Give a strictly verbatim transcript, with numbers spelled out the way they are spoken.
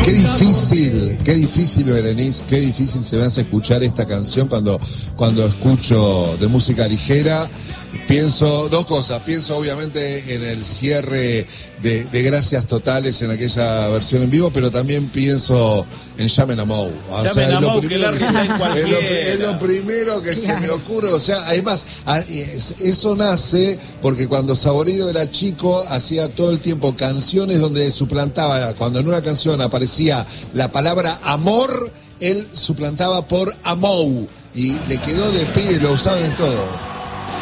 Qué difícil, qué difícil, Berenice, qué difícil se me hace escuchar esta canción cuando, cuando escucho de música ligera. Pienso dos cosas, pienso obviamente en el cierre de, de Gracias Totales en aquella versión en vivo, pero también pienso en Llamen a Mou. O sea, es lo primero que, se, es lo, es lo primero que se me ocurre, o sea, además, eso nace porque cuando Saborido era chico, hacía todo el tiempo canciones donde suplantaba, cuando en una canción aparecía la palabra amor, él suplantaba por Amou, y le quedó de pibe, lo usaban en todo.